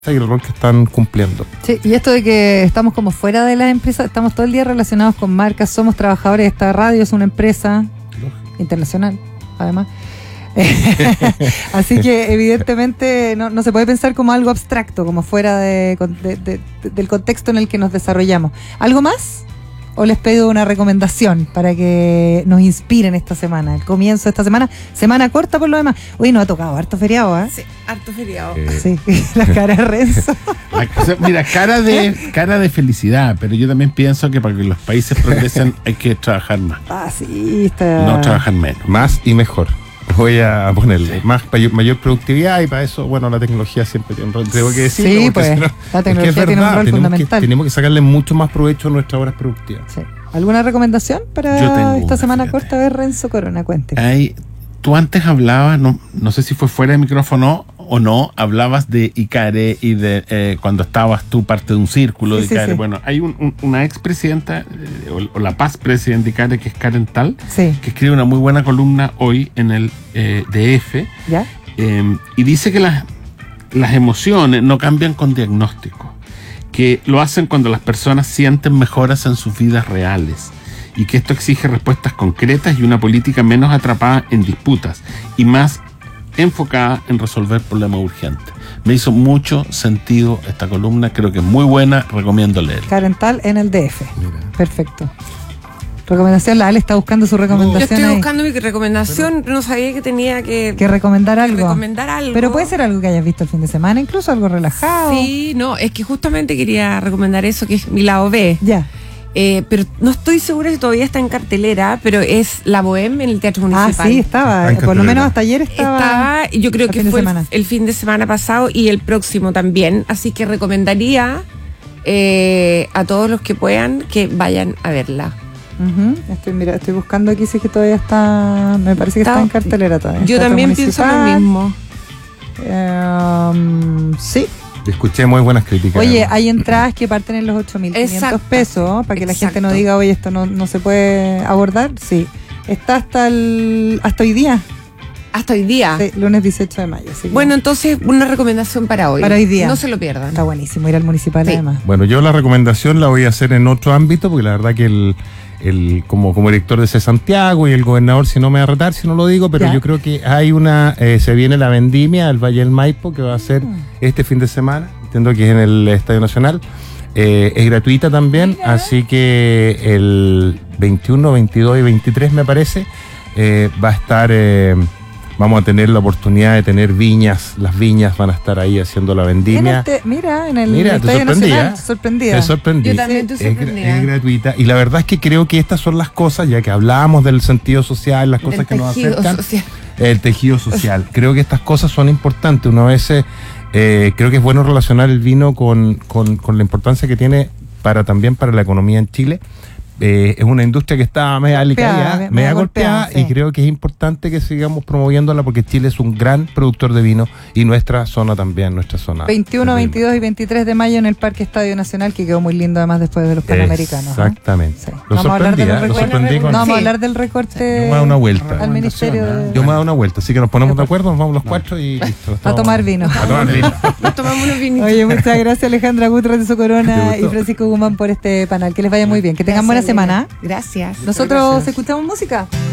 y el rol que están cumpliendo. Sí, y esto de que estamos como fuera de las empresas, estamos todo el día relacionados con marcas, somos trabajadores de esta radio, es una empresa internacional, además. Así que evidentemente no se puede pensar como algo abstracto, como fuera del contexto en el que nos desarrollamos. ¿Algo más? ¿O les pido una recomendación para que nos inspiren esta semana? El comienzo de esta semana corta por lo demás. Hoy nos ha tocado harto feriado, ¿eh? Sí, harto feriado. Sí, la cara de Renzo. O sea, mira, cara de felicidad, pero yo también pienso que para que los países progresen hay que trabajar más. Sí, está. No trabajar menos. Más y mejor. Voy a ponerle mayor productividad, y para eso, bueno, la tecnología siempre tiene un rol, tengo que decirlo. Sí, pues, la tecnología tiene un rol fundamental. Tenemos que sacarle mucho más provecho a nuestras horas productivas. Sí. ¿Alguna recomendación para esta semana corta? A ver, Renzo Corona, cuente. Tú antes hablabas, no sé si fue fuera de micrófono o no, hablabas de Icare y de cuando estabas tú parte de un círculo de Icare. Sí. Bueno, hay una expresidenta, o la paz presidenta de Icare, que es Karen Tal, que escribe una muy buena columna hoy en el DF. ¿Ya? Y dice que las emociones no cambian con diagnóstico, que lo hacen cuando las personas sienten mejoras en sus vidas reales, y que esto exige respuestas concretas y una política menos atrapada en disputas y más enfocada en resolver problemas urgentes. Me hizo mucho sentido esta columna, creo que es muy buena, recomiendo leerla. Karen Tal en el DF. Mira. Perfecto. Recomendación, la Ale está buscando su recomendación. Yo estoy buscando mi recomendación, pero no sabía que tenía que recomendar algo. Pero puede ser algo que hayas visto el fin de semana, incluso algo relajado. Sí, no, es que justamente quería recomendar eso, que es mi lado B. Ya. Pero no estoy segura si todavía está en cartelera, pero es La Bohème en el Teatro Municipal. Sí, estaba, por lo menos hasta ayer estaba. Y yo creo que fue el fin de semana pasado y el próximo también, así que recomendaría a todos los que puedan que vayan a verla. Estoy buscando aquí, sí que todavía está, me parece que está en cartelera todavía. Yo también pienso lo mismo. Sí. Escuché muy buenas críticas. Oye, hay entradas que parten en los 8.500 pesos, para que la gente no diga, oye, esto no se puede abordar. Sí, está hasta hoy día. Hasta hoy día. Sí, lunes 18 de mayo. Bueno, entonces una recomendación para hoy. Para hoy día. No se lo pierdan. Está buenísimo ir al municipal, además. Bueno, yo la recomendación la voy a hacer en otro ámbito, porque la verdad que como director de C Santiago y el gobernador, si no me va a retar si no lo digo, pero yo creo que hay se viene la vendimia al Valle del Maipo, que va a ser este fin de semana, entiendo que es en el Estadio Nacional, es gratuita también, así que el 21, 22 y 23 me parece, va a estar, vamos a tener la oportunidad de tener viñas, las viñas van a estar ahí haciendo la vendimia. En el Estadio Nacional, sorprendida. Te sorprendí. Yo también estoy sorprendida. Es gratuita, y la verdad es que creo que estas son las cosas, ya que hablábamos del sentido social, las cosas que nos acercan, el tejido social. Creo que estas cosas son importantes. Uno a veces creo que es bueno relacionar el vino con la importancia que tiene también para la economía en Chile. Es una industria que está media golpeada, y creo que es importante que sigamos promoviéndola, porque Chile es un gran productor de vino, y nuestra zona también, 21, 22 y 23 de mayo en el Parque Estadio Nacional, que quedó muy lindo además después de los Panamericanos. Exactamente. Sí. Vamos a hablar del recorte. Yo me voy a dar una vuelta al ministerio. Yo me voy a dar una vuelta, así que nos ponemos de acuerdo, nos vamos los cuatro y listo. A tomar vino. Nos tomamos unos vinitos. Oye, muchas gracias Alejandra Gutiérrez de su Corona y Francisco Guzmán por este panel. Que les vaya muy bien, que tengan buena semana. Gracias. Nosotros escuchamos música.